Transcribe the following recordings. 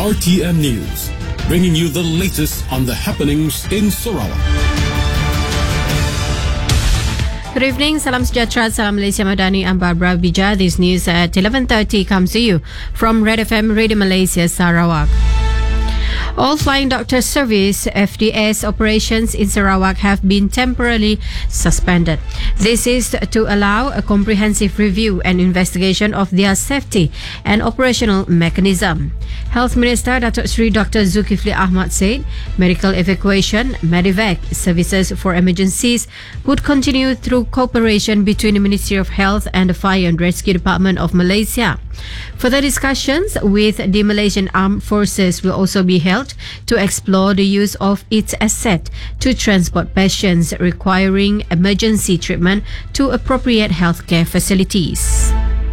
RTM News, bringing you the latest on the happenings in Sarawak. Good evening, Salam Sejahtera, Salam Malaysia Madani. I'm Barbara Bija. This news at 11:30 comes to you from Red FM Radio Malaysia Sarawak. All Flying Doctor Service FDS operations in Sarawak have been temporarily suspended. This is to allow a comprehensive review and investigation of their safety and operational mechanism. Health Minister Datuk Seri Dr. Zulkifli Ahmad said medical evacuation, Medivac services for emergencies would continue through cooperation between the Ministry of Health and the Fire and Rescue Department of Malaysia. Further discussions with the Malaysian Armed Forces will also be held to explore the use of its asset to transport patients requiring emergency treatment to appropriate healthcare facilities.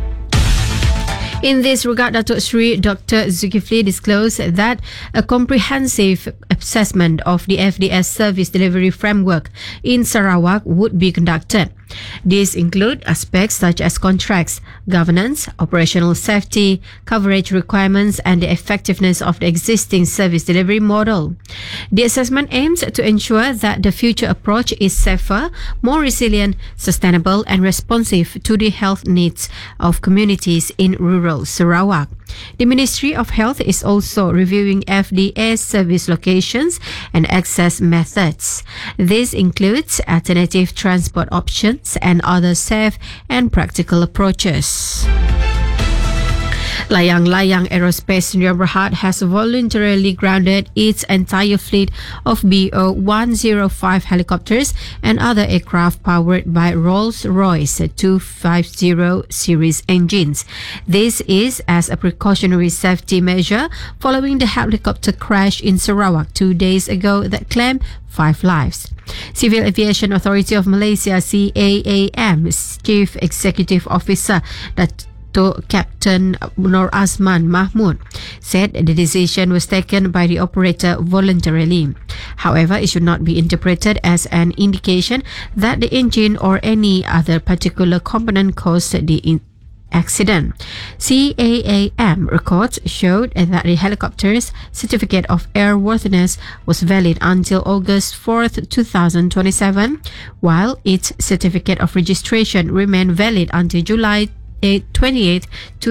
In this regard, Datuk Seri Dr. Zulkifli disclosed that a comprehensive assessment of the FDS service delivery framework in Sarawak would be conducted. These include aspects such as contracts, governance, operational safety, coverage requirements, and the effectiveness of the existing service delivery model. The assessment aims to ensure that the future approach is safer, more resilient, sustainable, and responsive to the health needs of communities in rural Sarawak. The Ministry of Health is also reviewing FDS service locations and access methods. This includes alternative transport options and other safe and practical approaches. Layang-Layang Aerospace Sdn Bhd has voluntarily grounded its entire fleet of BO-105 helicopters and other aircraft powered by Rolls-Royce 250 series engines. This is as a precautionary safety measure following the helicopter crash in Sarawak 2 days ago that claimed 5 lives. Civil Aviation Authority of Malaysia CAAM's Chief Executive Officer Captain Nur Azman Mahmud said the decision was taken by the operator voluntarily. However, it should not be interpreted as an indication that the engine or any other particular component caused the accident. CAAM records showed that the helicopter's certificate of airworthiness was valid until August 4th, 2027, while its certificate of registration remained valid until July 28,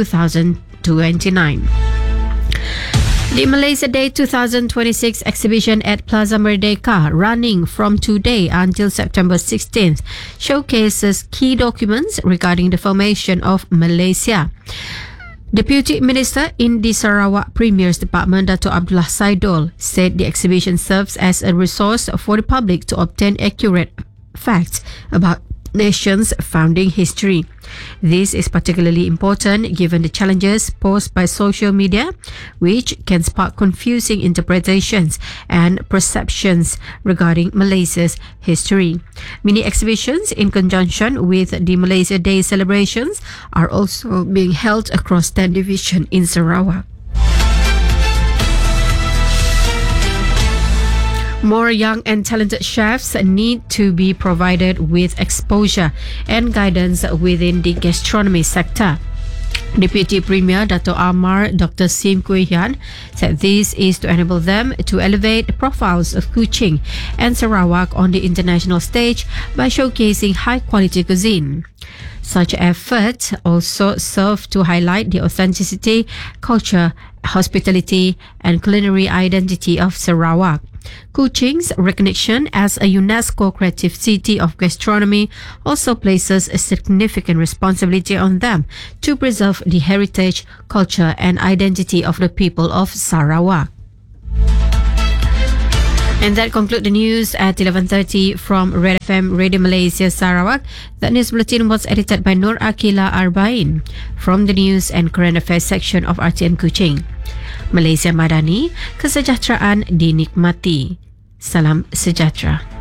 2029. The Malaysia Day 2026 exhibition at Plaza Merdeka, running from today until September 16th, showcases key documents regarding the formation of Malaysia. Deputy Minister in the Sarawak Premier's Department, Dato' Abdullah Saidul, said the exhibition serves as a resource for the public to obtain accurate facts about nation's founding history. This is particularly important given the challenges posed by social media, which can spark confusing interpretations and perceptions regarding Malaysia's history. Mini exhibitions in conjunction with the Malaysia Day celebrations are also being held across 10 divisions in Sarawak. More young and talented chefs need to be provided with exposure and guidance within the gastronomy sector. Deputy Premier Dato' Amar Dr. Sim Kui Hian said this is to enable them to elevate the profiles of Kuching and Sarawak on the international stage by showcasing high-quality cuisine. Such efforts also serve to highlight the authenticity, culture, hospitality, and culinary identity of Sarawak. Kuching's recognition as a UNESCO Creative City of Gastronomy also places a significant responsibility on them to preserve the heritage, culture, and identity of the people of Sarawak. And that concludes the news at 11:30 from Red FM Radio Malaysia Sarawak. That news bulletin was edited by Nur Akila Arbain from the News and Current Affairs section of RTM Kuching. Malaysia Madani, kesejahteraan dinikmati. Salam sejahtera.